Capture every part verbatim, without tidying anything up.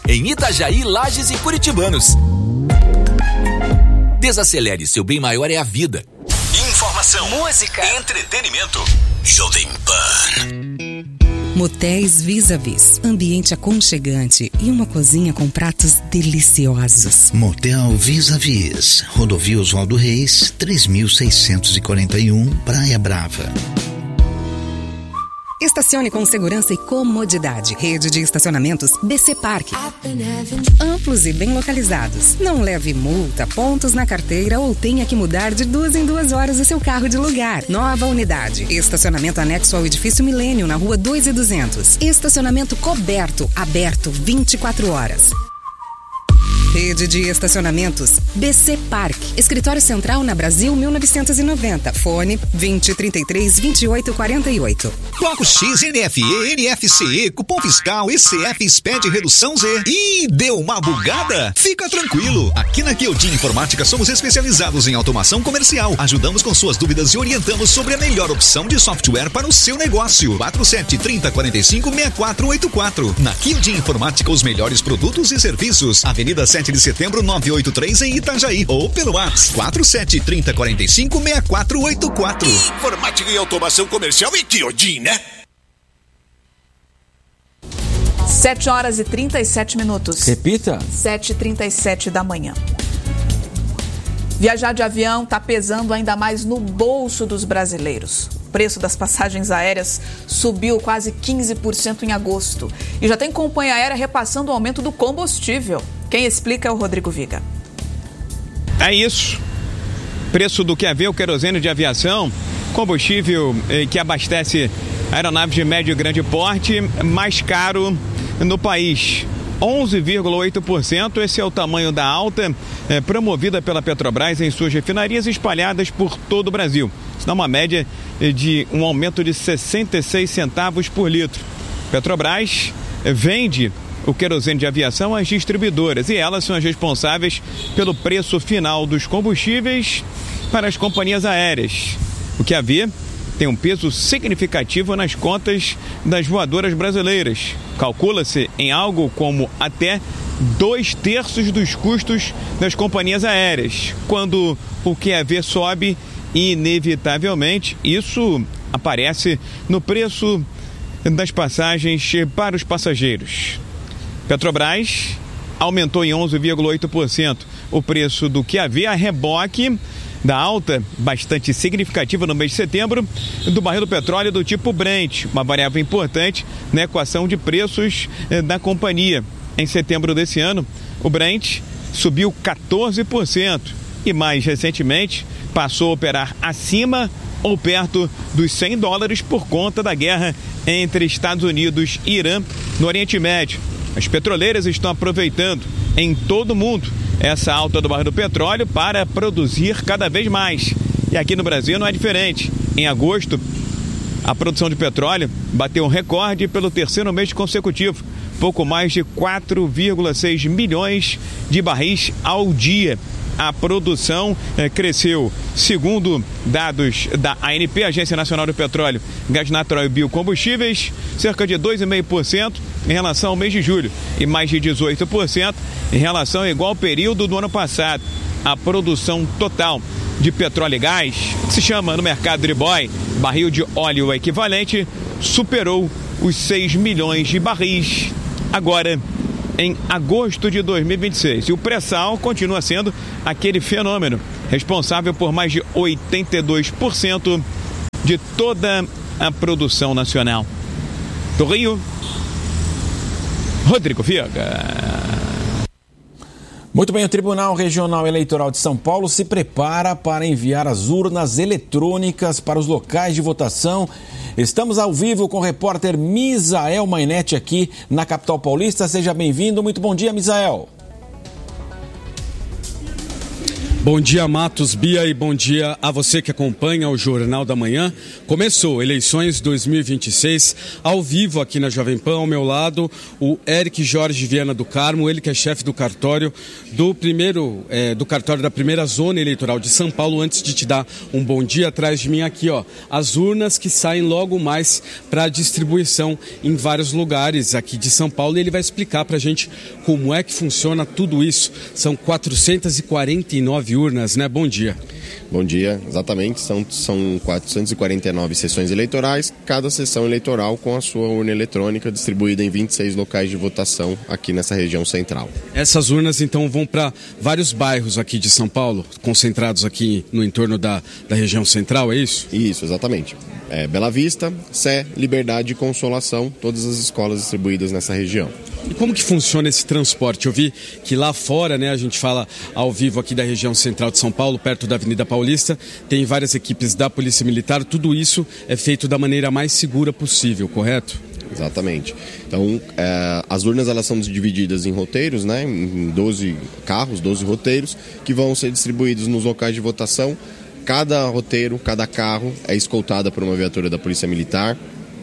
em Itajaí, Lages e Curitibanos. Desacelere, seu bem maior é a vida. Informação, música, entretenimento. Jovem Pan. Motéis Vis-a-Vis, ambiente aconchegante e uma cozinha com pratos deliciosos. Motel Vis-a-Vis, Rodovia Oswaldo Reis, três mil seiscentos e quarenta e um, Praia Brava. Estacione com segurança e comodidade. Rede de estacionamentos B C Parque. Amplos e bem localizados. Não leve multa, pontos na carteira ou tenha que mudar de duas em duas horas o seu carro de lugar. Nova unidade. Estacionamento anexo ao edifício Milênio, na rua dois e duzentos. Estacionamento coberto, aberto vinte e quatro horas. Rede de estacionamentos B C Parque. Escritório Central na Brasil mil novecentos e noventa. Fone vinte, trinta e três, vinte e oito, quarenta e oito. Bloco X, N F E, N F C E, cupom fiscal, E C F, S P E D, redução Z. Ih, deu uma bugada? Fica tranquilo. Aqui na Kyodin Informática somos especializados em automação comercial. Ajudamos com suas dúvidas e orientamos sobre a melhor opção de software para o seu negócio. quatro sete, trinta, quarenta e cinco, sessenta e quatro oitenta e quatro. Na Kyodin Informática, os melhores produtos e serviços. Avenida sete de setembro, novecentos e oitenta e três em Itajaí. Ou pelo WhatsApp quatro sete, trinta, quarenta e cinco, sessenta e quatro oitenta e quatro. Informática e automação comercial e Kyodin, né? sete horas e trinta e sete minutos. Repita. sete e trinta e sete da manhã. Viajar de avião está pesando ainda mais no bolso dos brasileiros. O preço das passagens aéreas subiu quase quinze por cento em agosto. E já tem companhia aérea repassando o aumento do combustível. Quem explica é o Rodrigo Viga. É isso. Preço do Q A V, o querosene de aviação, combustível eh, que abastece aeronaves de médio e grande porte, mais caro no país. onze vírgula oito por cento, esse é o tamanho da alta eh, promovida pela Petrobras em suas refinarias espalhadas por todo o Brasil. Isso dá uma média eh, de um aumento de sessenta e seis centavos por litro. Petrobras eh, vende o querosene de aviação às distribuidoras e elas são as responsáveis pelo preço final dos combustíveis para as companhias aéreas. O Q A V tem um peso significativo nas contas das voadoras brasileiras. Calcula-se em algo como até dois terços dos custos das companhias aéreas. Quando o Q A V sobe, inevitavelmente, isso aparece no preço das passagens para os passageiros. Petrobras aumentou em onze vírgula oito por cento o preço do Q A V, a reboque da alta bastante significativa no mês de setembro do barril do petróleo do tipo Brent, uma variável importante na equação de preços eh, da companhia. Em setembro desse ano, o Brent subiu quatorze por cento e mais recentemente passou a operar acima ou perto dos cem dólares por conta da guerra entre Estados Unidos e Irã no Oriente Médio. As petroleiras estão aproveitando em todo o mundo essa alta do barril do petróleo para produzir cada vez mais. E aqui no Brasil não é diferente. Em agosto, a produção de petróleo bateu um recorde pelo terceiro mês consecutivo. Pouco mais de quatro vírgula seis milhões de barris ao dia. A produção eh, cresceu, segundo dados da A N P, Agência Nacional do Petróleo, Gás Natural e Biocombustíveis, cerca de dois vírgula cinco por cento em relação ao mês de julho e mais de dezoito por cento em relação ao igual período do ano passado. A produção total de petróleo e gás, que se chama no mercado de boy, barril de óleo equivalente, superou os seis milhões de barris. Agora, em agosto de dois mil e vinte e seis. E o pré-sal continua sendo aquele fenômeno responsável por mais de oitenta e dois por cento de toda a produção nacional. Do Rio, Rodrigo Viga. Muito bem, o Tribunal Regional Eleitoral de São Paulo se prepara para enviar as urnas eletrônicas para os locais de votação. Estamos ao vivo com o repórter Misael Mainetti aqui na capital paulista. Seja bem-vindo. Muito bom dia, Misael. Bom dia, Matos, Bia, e bom dia a você que acompanha o Jornal da Manhã. Começou eleições dois mil e vinte e seis, ao vivo aqui na Jovem Pan, ao meu lado, o Eric Jorge Viana do Carmo, ele que é chefe do cartório do primeiro, é, do cartório da primeira zona eleitoral de São Paulo. Antes de te dar um bom dia, atrás de mim aqui, ó, as urnas que saem logo mais para distribuição em vários lugares aqui de São Paulo, e ele vai explicar pra gente como é que funciona tudo isso. São quatrocentas e quarenta e nove urnas, né? Bom dia. Bom dia, exatamente, são, são quatrocentas e quarenta e nove sessões eleitorais, cada sessão eleitoral com a sua urna eletrônica distribuída em vinte e seis locais de votação aqui nessa região central. Essas urnas então vão para vários bairros aqui de São Paulo, concentrados aqui no entorno da, da região central, é isso? Isso, exatamente. É, Bela Vista, Sé, Liberdade e Consolação, todas as escolas distribuídas nessa região. E como que funciona esse transporte? Eu vi que lá fora, né, a gente fala ao vivo aqui da região central de São Paulo, perto da Avenida Paulista, tem várias equipes da Polícia Militar, tudo isso é feito da maneira mais segura possível, correto? Exatamente. Então, é, as urnas elas são divididas em roteiros, né, em doze carros, doze roteiros, que vão ser distribuídos nos locais de votação. Cada roteiro, cada carro é escoltado por uma viatura da Polícia Militar,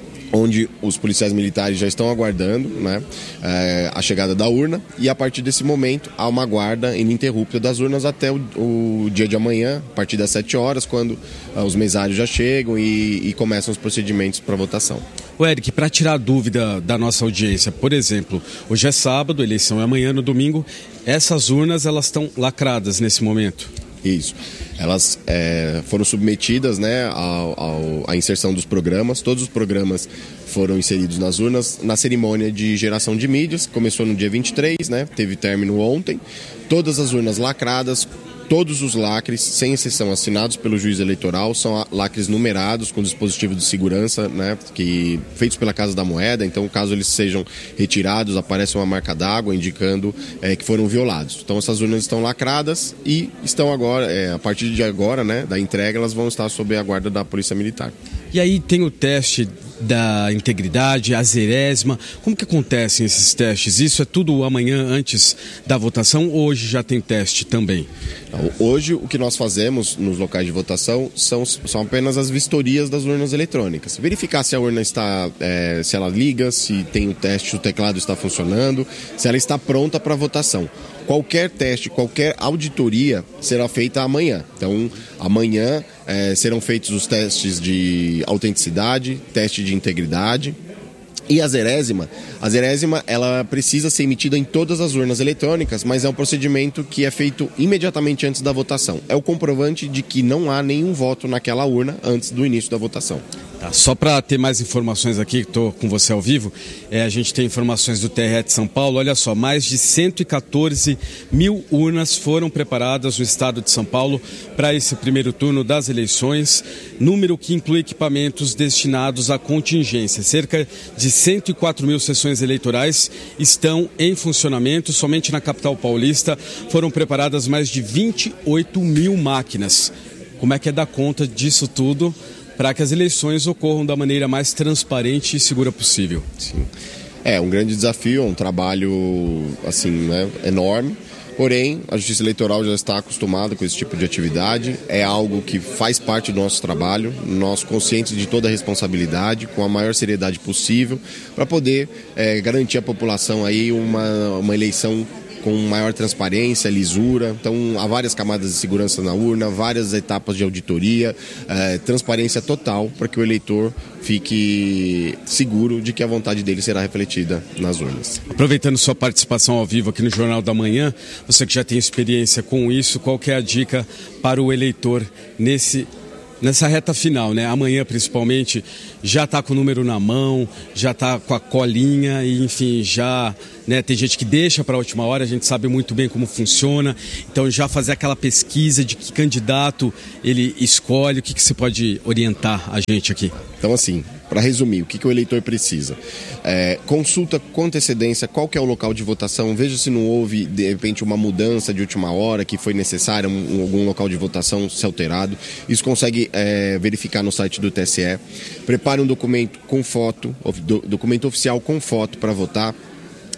onde os policiais militares já estão aguardando, né, é, a chegada da urna, e a partir desse momento há uma guarda ininterrupta das urnas até o, o dia de amanhã, a partir das sete horas, quando ah, os mesários já chegam e, e começam os procedimentos para votação. O Eric, para tirar a dúvida da nossa audiência, por exemplo, hoje é sábado, a eleição é amanhã, no domingo, essas urnas elas estão lacradas nesse momento? Isso. Elas é, foram submetidas, né, ao, ao, à inserção dos programas. Todos os programas foram inseridos nas urnas na cerimônia de geração de mídias, que começou no dia vinte e três, né, teve término ontem. Todas as urnas lacradas, todos os lacres, sem exceção, assinados pelo juiz eleitoral, são lacres numerados com dispositivo de segurança, né, que, feitos pela Casa da Moeda. Então, caso eles sejam retirados, aparece uma marca d'água indicando é, que foram violados. Então, essas urnas estão lacradas e estão agora, é, a partir de agora, né, da entrega, elas vão estar sob a guarda da Polícia Militar. E aí tem o teste da integridade, a zerésima. Como que acontecem esses testes? Isso é tudo amanhã antes da votação ou hoje já tem teste também? Hoje o que nós fazemos nos locais de votação são, são apenas as vistorias das urnas eletrônicas. Verificar se a urna está, é, se ela liga, se tem o teste, se o teclado está funcionando, se ela está pronta para votação. Qualquer teste, qualquer auditoria será feita amanhã. Então, amanhã é, serão feitos os testes de autenticidade, teste de integridade. E a zerésima, a zerésima ela precisa ser emitida em todas as urnas eletrônicas, mas é um procedimento que é feito imediatamente antes da votação. É o comprovante de que não há nenhum voto naquela urna antes do início da votação. Tá, só para ter mais informações aqui, que estou com você ao vivo, é, a gente tem informações do T R E de São Paulo. Olha só, mais de cento e quatorze mil urnas foram preparadas no estado de São Paulo para esse primeiro turno das eleições, número que inclui equipamentos destinados à contingência. Cerca de cento e quatro mil sessões eleitorais estão em funcionamento. Somente na capital paulista foram preparadas mais de vinte e oito mil máquinas. Como é que é dar conta disso tudo para que as eleições ocorram da maneira mais transparente e segura possível? Sim. É um grande desafio, um trabalho assim, né, enorme. Porém, a Justiça Eleitoral já está acostumada com esse tipo de atividade. É algo que faz parte do nosso trabalho, nós conscientes de toda a responsabilidade, com a maior seriedade possível, para poder é, garantir à população aí uma, uma eleição com maior transparência, lisura. Então, há várias camadas de segurança na urna, várias etapas de auditoria, eh, transparência total para que o eleitor fique seguro de que a vontade dele será refletida nas urnas. Aproveitando sua participação ao vivo aqui no Jornal da Manhã, você que já tem experiência com isso, qual que é a dica para o eleitor nesse nessa reta final, né? Amanhã, principalmente, já está com o número na mão, já está com a colinha e, enfim, já, né? Tem gente que deixa para a última hora, a gente sabe muito bem como funciona. Então, já fazer aquela pesquisa de que candidato ele escolhe, o que, que você pode orientar a gente aqui? Então, assim, para resumir, o que, que o eleitor precisa? É, consulta com antecedência qual que é o local de votação, veja se não houve, de repente, uma mudança de última hora que foi necessária, um, algum local de votação ser alterado. Isso consegue é, verificar no site do T S E. Prepare um documento com foto, documento oficial com foto para votar.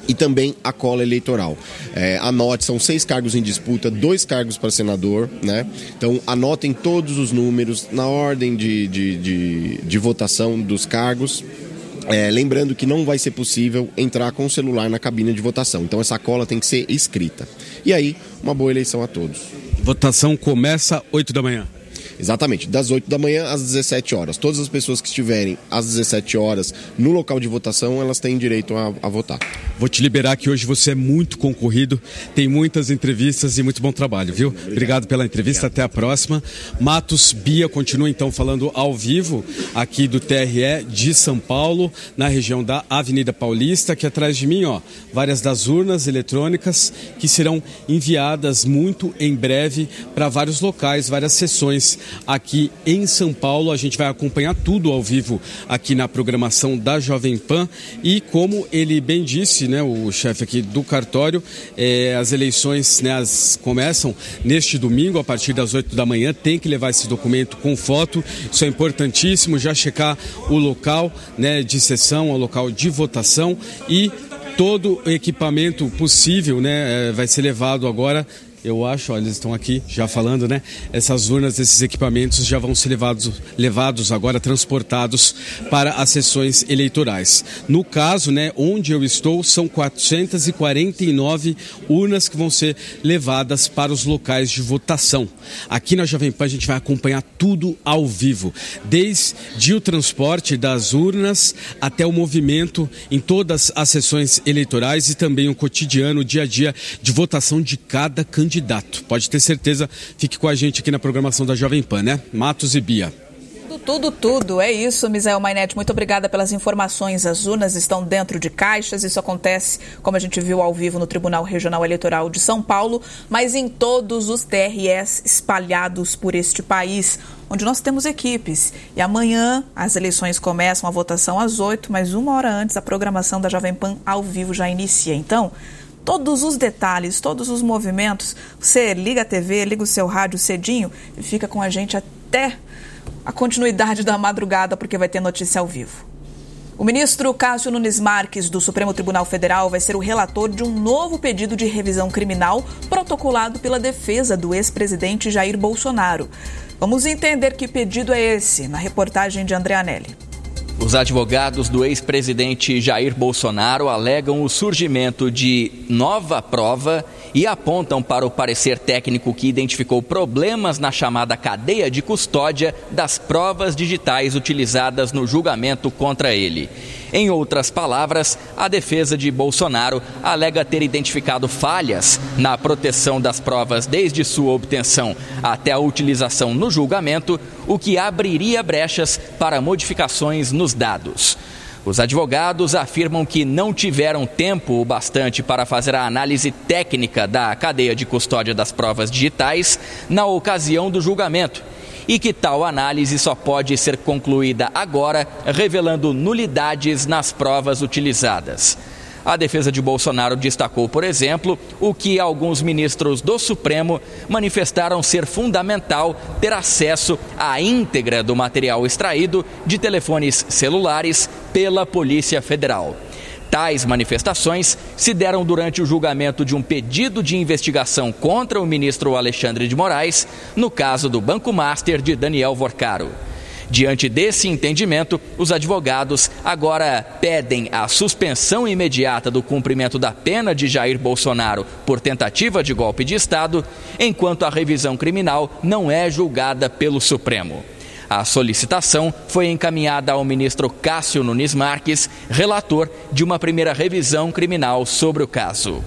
e também a cola eleitoral. É, anote, são seis cargos em disputa, dois cargos para senador, né? Então anotem todos os números na ordem de, de, de, de votação dos cargos. É, lembrando que não vai ser possível entrar com o celular na cabine de votação. Então essa cola tem que ser escrita. E aí, uma boa eleição a todos. Votação começa às oito da manhã. Exatamente, das oito da manhã às dezessete horas. Todas as pessoas que estiverem às dezessete horas no local de votação, elas têm direito a, a votar. Vou te liberar que hoje você é muito concorrido, tem muitas entrevistas e muito bom trabalho, viu? Obrigado, Obrigado pela entrevista, Obrigado. Até a próxima. Matos Bia continua então falando ao vivo aqui do T R E de São Paulo, na região da Avenida Paulista, aqui atrás de mim, ó, várias das urnas eletrônicas que serão enviadas muito em breve para vários locais, várias sessões aqui em São Paulo. A gente vai acompanhar tudo ao vivo aqui na programação da Jovem Pan e, como ele bem disse, né, o chefe aqui do cartório, é, as eleições, né, as, começam neste domingo a partir das oito da manhã. Tem que levar esse documento com foto, isso é importantíssimo, já checar o local, né, de sessão, o local de votação, e todo o equipamento possível, né, vai ser levado agora. Eu acho, ó, eles estão aqui já falando, né? Essas urnas, esses equipamentos já vão ser levados, levados agora, transportados para as sessões eleitorais. No caso, né, onde eu estou, são quatrocentas e quarenta e nove urnas que vão ser levadas para os locais de votação. Aqui na Jovem Pan a gente vai acompanhar tudo ao vivo, desde o transporte das urnas até o movimento em todas as sessões eleitorais e também o cotidiano, o dia a dia de votação de cada candidato. Candidato. Pode ter certeza, fique com a gente aqui na programação da Jovem Pan, né? Matos e Bia. Tudo, tudo, tudo. É isso, Misael Mainetti. Muito obrigada pelas informações. As urnas estão dentro de caixas. Isso acontece, como a gente viu ao vivo, no Tribunal Regional Eleitoral de São Paulo, mas em todos os T R Es espalhados por este país, onde nós temos equipes. E amanhã as eleições começam, a votação às oito, mas uma hora antes a programação da Jovem Pan ao vivo já inicia. Então, todos os detalhes, todos os movimentos, você liga a T V, liga o seu rádio cedinho e fica com a gente até a continuidade da madrugada, porque vai ter notícia ao vivo. O ministro Cássio Nunes Marques, do Supremo Tribunal Federal, vai ser o relator de um novo pedido de revisão criminal protocolado pela defesa do ex-presidente Jair Bolsonaro. Vamos entender que pedido é esse, na reportagem de André Anelli. Os advogados do ex-presidente Jair Bolsonaro alegam o surgimento de nova prova e apontam para o parecer técnico que identificou problemas na chamada cadeia de custódia das provas digitais utilizadas no julgamento contra ele. Em outras palavras, a defesa de Bolsonaro alega ter identificado falhas na proteção das provas desde sua obtenção até a utilização no julgamento, o que abriria brechas para modificações nos dados. Os advogados afirmam que não tiveram tempo o bastante para fazer a análise técnica da cadeia de custódia das provas digitais na ocasião do julgamento e que tal análise só pode ser concluída agora, revelando nulidades nas provas utilizadas. A defesa de Bolsonaro destacou, por exemplo, o que alguns ministros do Supremo manifestaram ser fundamental ter acesso à íntegra do material extraído de telefones celulares pela Polícia Federal. Tais manifestações se deram durante o julgamento de um pedido de investigação contra o ministro Alexandre de Moraes, no caso do Banco Master de Daniel Vorcaro. Diante desse entendimento, os advogados agora pedem a suspensão imediata do cumprimento da pena de Jair Bolsonaro por tentativa de golpe de Estado, enquanto a revisão criminal não é julgada pelo Supremo. A solicitação foi encaminhada ao ministro Cássio Nunes Marques, relator de uma primeira revisão criminal sobre o caso.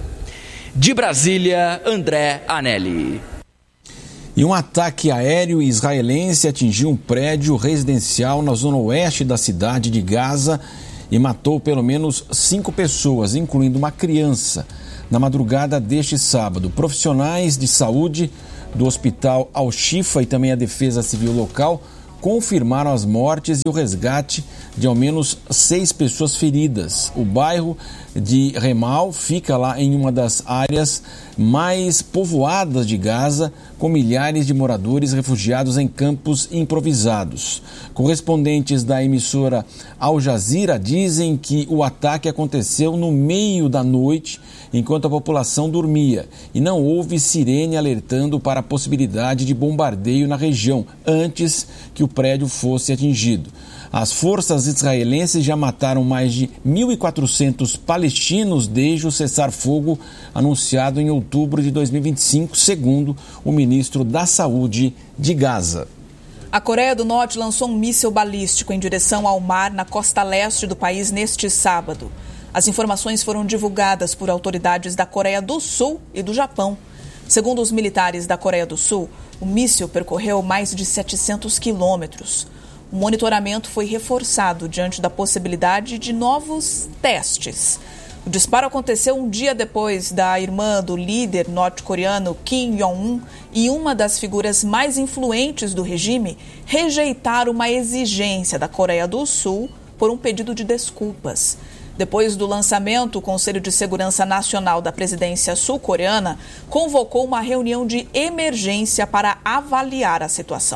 De Brasília, André Anelli. E um ataque aéreo israelense atingiu um prédio residencial na zona oeste da cidade de Gaza e matou pelo menos cinco pessoas, incluindo uma criança, na madrugada deste sábado. Profissionais de saúde do hospital Al-Shifa e também a defesa civil local confirmaram as mortes e o resgate de ao menos seis pessoas feridas. O bairro de Remal fica lá em uma das áreas mais povoadas de Gaza, com milhares de moradores refugiados em campos improvisados. Correspondentes da emissora Al Jazeera dizem que o ataque aconteceu no meio da noite, enquanto a população dormia, e não houve sirene alertando para a possibilidade de bombardeio na região antes que o prédio fosse atingido. As forças israelenses já mataram mais de mil e quatrocentos palestinos desde o cessar-fogo anunciado em outubro de dois mil e vinte e cinco, segundo o ministro da Saúde de Gaza. A Coreia do Norte lançou um míssil balístico em direção ao mar na costa leste do país neste sábado. As informações foram divulgadas por autoridades da Coreia do Sul e do Japão. Segundo os militares da Coreia do Sul, o míssil percorreu mais de setecentos quilômetros. O monitoramento foi reforçado diante da possibilidade de novos testes. O disparo aconteceu um dia depois da irmã do líder norte-coreano Kim Jong-un e uma das figuras mais influentes do regime rejeitar uma exigência da Coreia do Sul por um pedido de desculpas. Depois do lançamento, o Conselho de Segurança Nacional da presidência sul-coreana convocou uma reunião de emergência para avaliar a situação.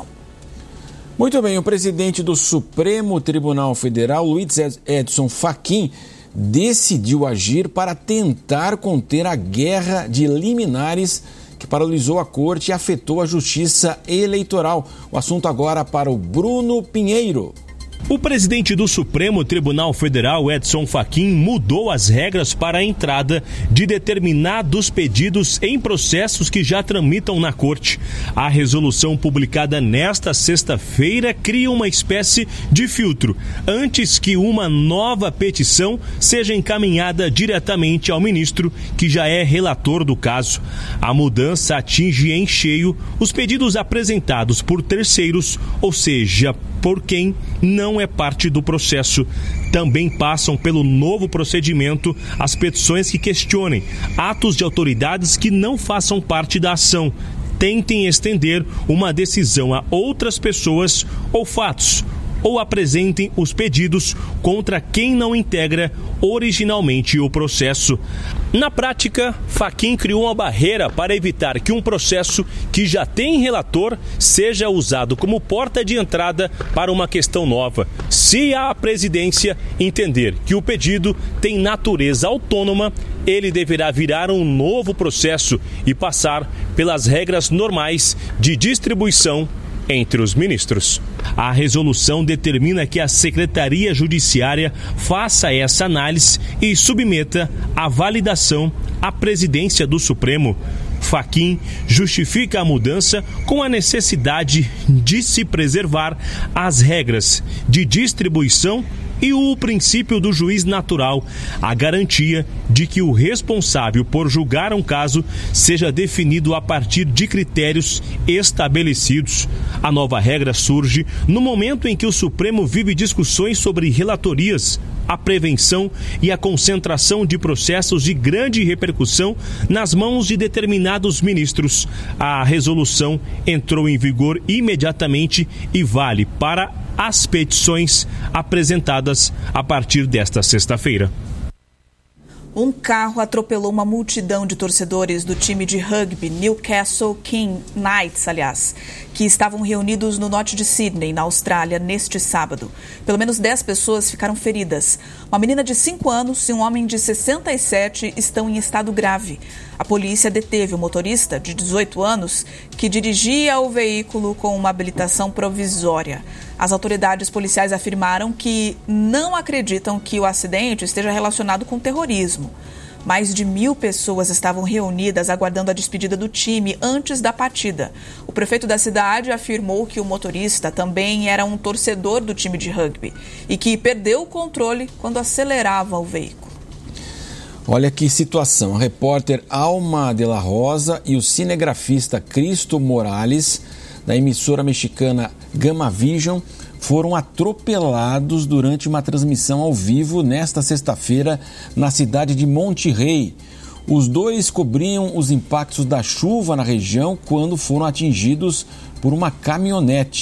Muito bem, o presidente do Supremo Tribunal Federal, Luiz Edson Fachin, decidiu agir para tentar conter a guerra de liminares que paralisou a corte e afetou a justiça eleitoral. O assunto agora para o Bruno Pinheiro. O presidente do Supremo Tribunal Federal, Edson Fachin, mudou as regras para a entrada de determinados pedidos em processos que já tramitam na corte. A resolução publicada nesta sexta-feira cria uma espécie de filtro antes que uma nova petição seja encaminhada diretamente ao ministro, que já é relator do caso. A mudança atinge em cheio os pedidos apresentados por terceiros, ou seja, por quem não é parte do processo. Também passam pelo novo procedimento as petições que questionem atos de autoridades que não façam parte da ação, tentem estender uma decisão a outras pessoas ou fatos, ou apresentem os pedidos contra quem não integra originalmente o processo. Na prática, Fachin criou uma barreira para evitar que um processo que já tem relator seja usado como porta de entrada para uma questão nova. Se a presidência entender que o pedido tem natureza autônoma, ele deverá virar um novo processo e passar pelas regras normais de distribuição entre os ministros. A resolução determina que a Secretaria Judiciária faça essa análise e submeta a validação à presidência do Supremo. Fachin justifica a mudança com a necessidade de se preservar as regras de distribuição e o princípio do juiz natural, a garantia de que o responsável por julgar um caso seja definido a partir de critérios estabelecidos. A nova regra surge no momento em que o Supremo vive discussões sobre relatorias, a prevenção e a concentração de processos de grande repercussão nas mãos de determinados ministros. A resolução entrou em vigor imediatamente e vale para as petições apresentadas a partir desta sexta-feira. Um carro atropelou uma multidão de torcedores do time de rugby Newcastle King Knights, aliás, que estavam reunidos no norte de Sydney, na Austrália, neste sábado. Pelo menos dez pessoas ficaram feridas. Uma menina de cinco anos e um homem de sessenta e sete estão em estado grave. A polícia deteve o motorista, de dezoito anos, que dirigia o veículo com uma habilitação provisória. As autoridades policiais afirmaram que não acreditam que o acidente esteja relacionado com terrorismo. Mais de mil pessoas estavam reunidas aguardando a despedida do time antes da partida. O prefeito da cidade afirmou que o motorista também era um torcedor do time de rugby e que perdeu o controle quando acelerava o veículo. Olha que situação. A repórter Alma de la Rosa e o cinegrafista Cristo Morales, da emissora mexicana Gama Vision, foram atropelados durante uma transmissão ao vivo nesta sexta-feira na cidade de Monterrey. Os dois cobriam os impactos da chuva na região quando foram atingidos por uma caminhonete.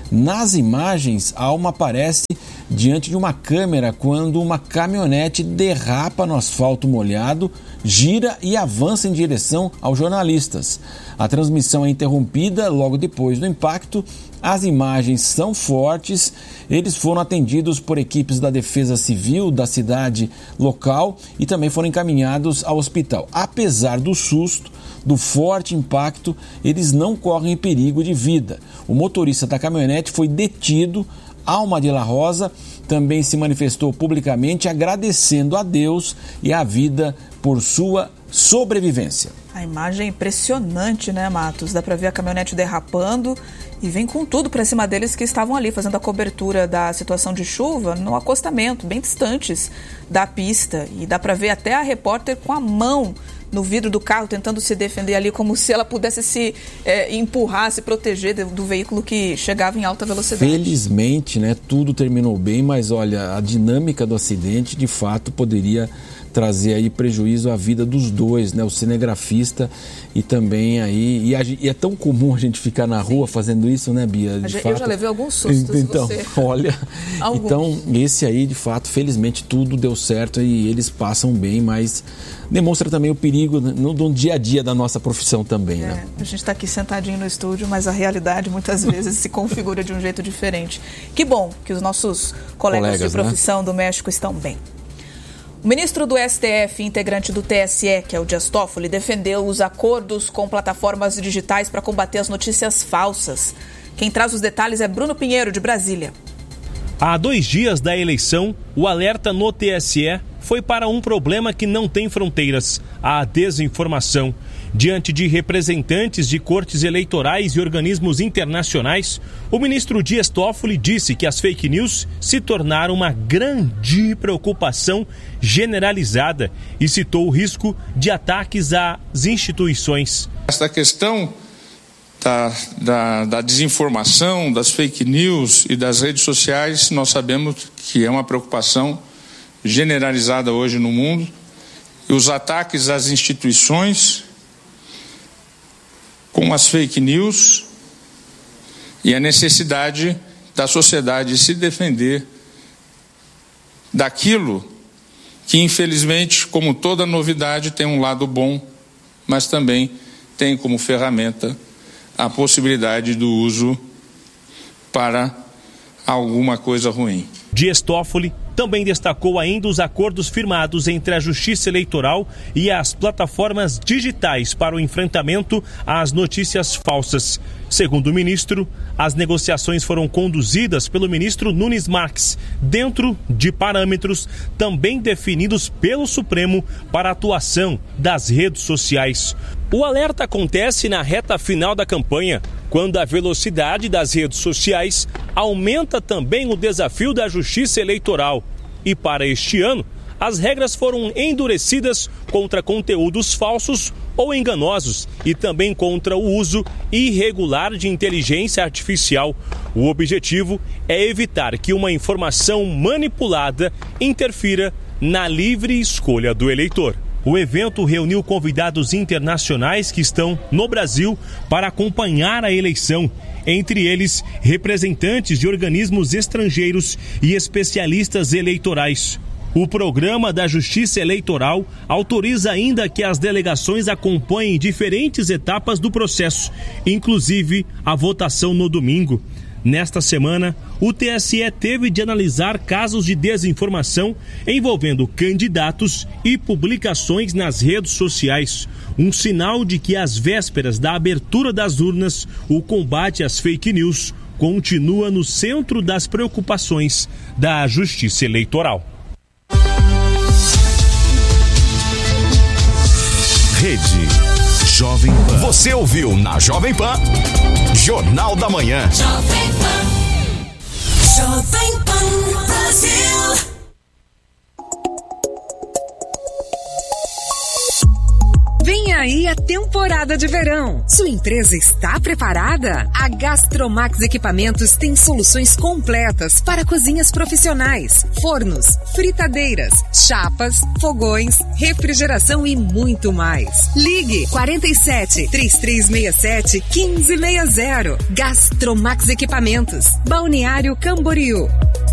Nas imagens, a alma aparece diante de uma câmera quando uma caminhonete derrapa no asfalto molhado, gira e avança em direção aos jornalistas. A transmissão é interrompida logo depois do impacto. As imagens são fortes. Eles foram atendidos por equipes da Defesa Civil da cidade local e também foram encaminhados ao hospital. Apesar do susto, do forte impacto, eles não correm perigo de vida. O motorista da caminhonete foi detido. Alma de la Rosa também se manifestou publicamente agradecendo a Deus e a vida por sua sobrevivência. A imagem é impressionante, né, Matos? Dá para ver a caminhonete derrapando e vem com tudo para cima deles que estavam ali fazendo a cobertura da situação de chuva no acostamento, bem distantes da pista. E dá para ver até a repórter com a mão no vidro do carro, tentando se defender ali, como se ela pudesse se é, empurrar, se proteger do, do veículo que chegava em alta velocidade. Felizmente, né, tudo terminou bem, mas olha, a dinâmica do acidente, de fato, poderia trazer aí prejuízo à vida dos dois, né, o cinegrafista e também aí, e, a, e é tão comum a gente ficar na rua fazendo isso, né, Bia? De eu fato, já levei alguns sustos, então, você. Olha, Alguns. Então esse aí, de fato, felizmente tudo deu certo e eles passam bem, mas demonstra também o perigo no, no dia a dia da nossa profissão também, é, né? A gente está aqui sentadinho no estúdio, mas a realidade muitas vezes se configura de um jeito diferente. Que bom que os nossos colegas, colegas de profissão, né, do México estão bem. O ministro do S T F, integrante do T S E, que é o Dias Toffoli, defendeu os acordos com plataformas digitais para combater as notícias falsas. Quem traz os detalhes é Bruno Pinheiro, de Brasília. Há dois dias da eleição, o alerta no T S E foi para um problema que não tem fronteiras, a desinformação. Diante de representantes de cortes eleitorais e organismos internacionais, o ministro Dias Toffoli disse que as fake news se tornaram uma grande preocupação generalizada e citou o risco de ataques às instituições. Esta questão da, da, da desinformação, das fake news e das redes sociais, nós sabemos que é uma preocupação generalizada hoje no mundo. E os ataques às instituições com as fake news e a necessidade da sociedade se defender daquilo que, infelizmente, como toda novidade, tem um lado bom, mas também tem como ferramenta a possibilidade do uso para alguma coisa ruim. Dias Toffoli também destacou ainda os acordos firmados entre a Justiça Eleitoral e as plataformas digitais para o enfrentamento às notícias falsas. Segundo o ministro, as negociações foram conduzidas pelo ministro Nunes Marques, dentro de parâmetros também definidos pelo Supremo para a atuação das redes sociais. O alerta acontece na reta final da campanha, quando a velocidade das redes sociais aumenta também o desafio da Justiça Eleitoral. E para este ano, as regras foram endurecidas contra conteúdos falsos ou enganosos e também contra o uso irregular de inteligência artificial. O objetivo é evitar que uma informação manipulada interfira na livre escolha do eleitor. O evento reuniu convidados internacionais que estão no Brasil para acompanhar a eleição, entre eles representantes de organismos estrangeiros e especialistas eleitorais. O programa da Justiça Eleitoral autoriza ainda que as delegações acompanhem diferentes etapas do processo, inclusive a votação no domingo. Nesta semana, o T S E teve de analisar casos de desinformação envolvendo candidatos e publicações nas redes sociais. Um sinal de que, às vésperas da abertura das urnas, o combate às fake news continua no centro das preocupações da Justiça Eleitoral. Rede Jovem Pan. Você ouviu na Jovem Pan, Jornal da Manhã. Jovem Pan. Jovem Pan Brasil. Vem aí aí a temporada de verão. Sua empresa está preparada? A Gastromax Equipamentos tem soluções completas para cozinhas profissionais, fornos, fritadeiras, chapas, fogões, refrigeração e muito mais. Ligue quarenta e sete, trinta e três sessenta e sete, quinze sessenta. Gastromax Equipamentos, Balneário Camboriú.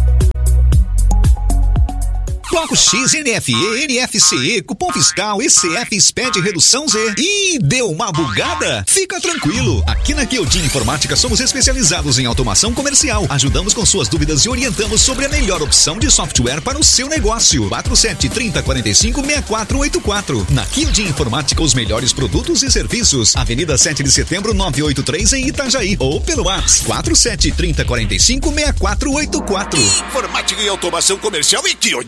Bloco X, N F E, N F C E, cupom fiscal, E C F, S P E D, redução Z. Ih, deu uma bugada? Fica tranquilo. Aqui na Kyodin Informática somos especializados em automação comercial. Ajudamos com suas dúvidas e orientamos sobre a melhor opção de software para o seu negócio. quatro sete, trinta, quarenta e cinco, sessenta e quatro oitenta e quatro. Na Kyodin Informática, os melhores produtos e serviços. Avenida sete de setembro, novecentos e oitenta e três em Itajaí. Ou pelo WhatsApp quatro sete, trinta, quarenta e cinco, sessenta e quatro oitenta e quatro. Informática e automação comercial e Kyodin.